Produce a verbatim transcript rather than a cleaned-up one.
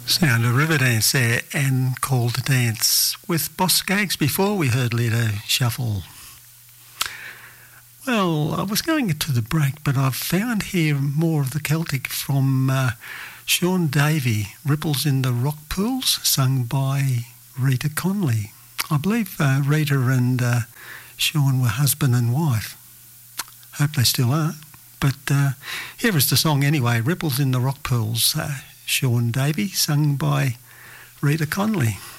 Sound of Riverdance there and Call to Dance. With Boss Skaggs before we heard Leader Shuffle. Well, I was going to the break, but I've found here more of the Celtic from uh, Sean Davey, Ripples in the Rock Pools, sung by Rita Conley. I believe uh, Rita and uh, Sean were husband and wife. Hope they still are. But uh, here is the song anyway, Ripples in the Rock Pools, uh, Sean Davey, sung by Rita Conley.